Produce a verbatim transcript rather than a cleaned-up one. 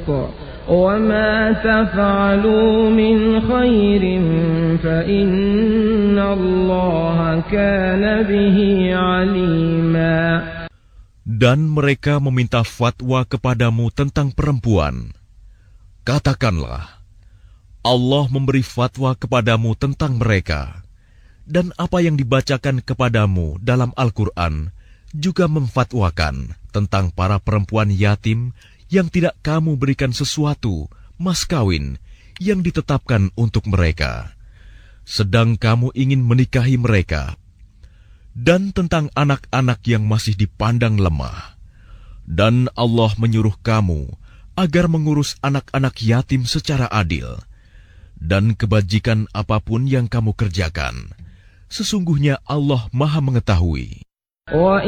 وما تفعلوا من خير فإن الله كان به عليما. Dan mereka meminta fatwa kepadamu tentang perempuan. Katakanlah, Allah memberi fatwa kepadamu tentang mereka, dan apa yang dibacakan kepadamu dalam Al-Quran juga memfatwakan tentang para perempuan yatim yang tidak kamu berikan sesuatu, mas kawin, yang ditetapkan untuk mereka, sedang kamu ingin menikahi mereka, dan tentang anak-anak yang masih dipandang lemah. Dan Allah menyuruh kamu agar mengurus anak-anak yatim secara adil. Dan kebajikan apapun yang kamu kerjakan, sesungguhnya Allah Maha Mengetahui.